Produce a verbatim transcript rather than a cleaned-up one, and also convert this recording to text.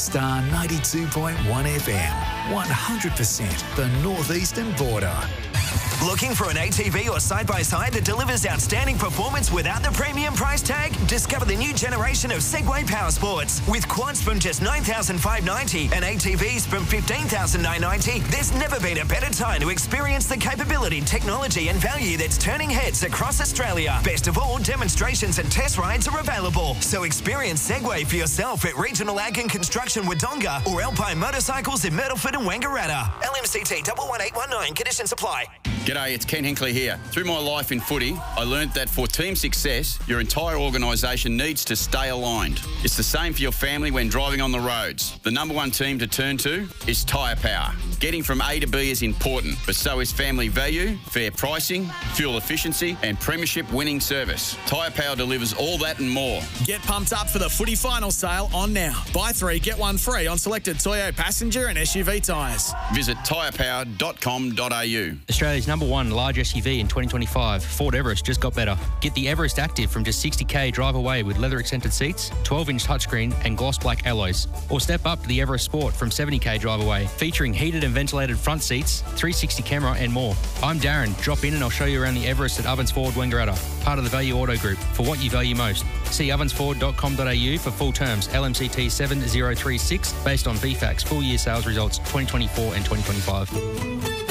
Star ninety-two point one F M, one hundred percent the northeastern border. Looking for an A T V or side-by-side that delivers outstanding performance without the premium price tag? Discover the new generation of Segway Power Sports. With quads from just nine thousand five hundred ninety dollars and A T Vs from fifteen thousand nine hundred ninety dollars, there's never been a better time to experience the capability, technology and value that's turning heads across Australia. Best of all, demonstrations and test rides are available. So experience Segway for yourself at Regional Ag and Construction Wodonga or Alpine Motorcycles in Myrtleford and Wangaratta. L M C T one one eight one nine. Conditions apply. G'day, it's Ken Hinkley here. Through my life in footy, I learnt that for team success, your entire organisation needs to stay aligned. It's the same for your family when driving on the roads. The number one team to turn to is Tyre Power. Getting from A to B is important, but so is family value, fair pricing, fuel efficiency and premiership winning service. Tyre Power delivers all that and more. Get pumped up for the footy final sale on now. Buy three, get one free on selected Toyo passenger and S U V tyres. Visit tyre power dot com dot a u. Australia's number one large S U V in twenty twenty-five, Ford Everest just got better. Get the Everest Active from just sixty k drive away with leather accented seats, twelve inch touchscreen and gloss black alloys. Or step up to the Everest Sport from seventy k drive away, featuring heated and ventilated front seats, three sixty camera and more. I'm Darren. Drop in and I'll show you around the Everest at Ovens Ford Wangaratta, part of the Value Auto Group, for what you value most. See ovens ford dot com dot a u for full terms. L M C T seven zero three six based on V FACS full year sales results twenty twenty-four and twenty twenty-five.